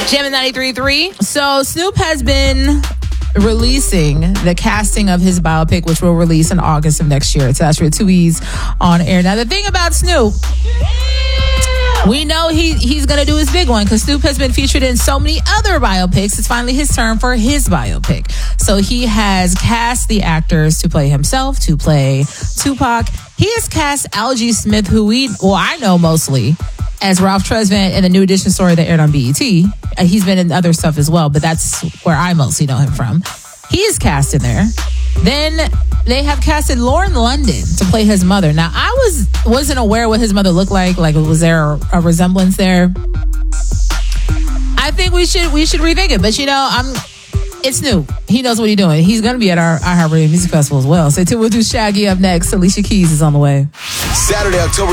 Jam 93.3. So Snoop has been releasing the casting of his biopic, which will release in August of next year. It's actually 2E's on air. Now, the thing about Snoop, we know he's going to do his big one because Snoop has been featured in so many other biopics. It's finally his turn for his biopic. So he has cast the actors to play himself, to play Tupac. He has cast Algie Smith, who I know mostly as Ralph Tresvant in the New Edition story that aired on BET. He's been in other stuff as well, but that's where I mostly know him from. He is cast in there. Then they have casted Lauren London to play his mother. Now, I wasn't aware what his mother looked like. Like, was there a resemblance there? I think we should rethink it. But, it's Snoop. He knows what he's doing. He's going to be at our iHeartRadio Music Festival as well. Stay tuned. We'll do Shaggy up next. Alicia Keys is on the way. Saturday, October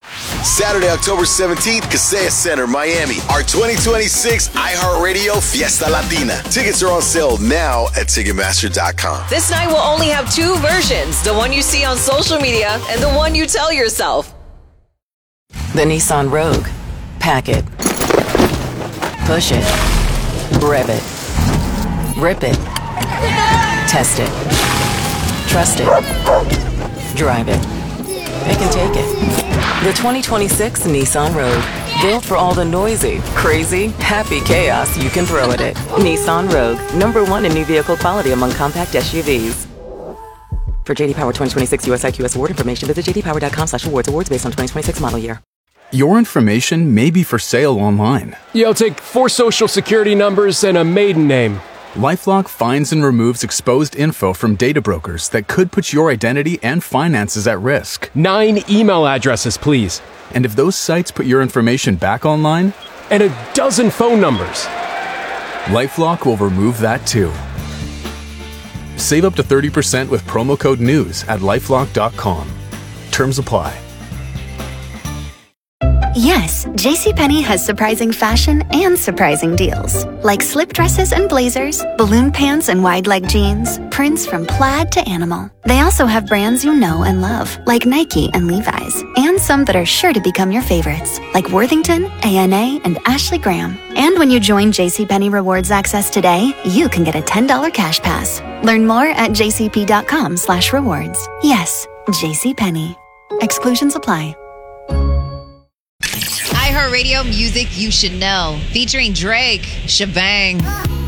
17th, Kaseya Center, Miami. Our 2026 iHeartRadio Fiesta Latina. Tickets are on sale now at Ticketmaster.com. This night will only have two versions. The one you see on social media and the one you tell yourself. The Nissan Rogue. Pack it. Push it. Rev it. Rip it. Test it. Trust it. Drive it. Pick and take it. The 2026 Nissan Rogue. Built for all the noisy, crazy, happy chaos you can throw at it. Nissan Rogue. #1 in new vehicle quality among compact SUVs. For JD Power 2026 US IQS award information, visit jdpower.com/awards. Awards based on 2026 model year. Your information may be for sale online. You'll take 4 social security numbers and a maiden name. LifeLock finds and removes exposed info from data brokers that could put your identity and finances at risk. 9 email addresses, please. And if those sites put your information back online? And a dozen phone numbers. LifeLock will remove that too. Save up to 30% with promo code NEWS at LifeLock.com. Terms apply. Yes, JCPenney has surprising fashion and surprising deals. Like slip dresses and blazers, balloon pants and wide leg jeans, prints from plaid to animal. They also have brands you know and love, like Nike and Levi's. And some that are sure to become your favorites, like Worthington, ANA, and Ashley Graham. And when you join JCPenney Rewards Access today, you can get a $10 cash pass. Learn more at jcp.com/rewards. Yes, JCPenney. Exclusions apply. iHeartRadio music you should know. Featuring Drake, Shabang.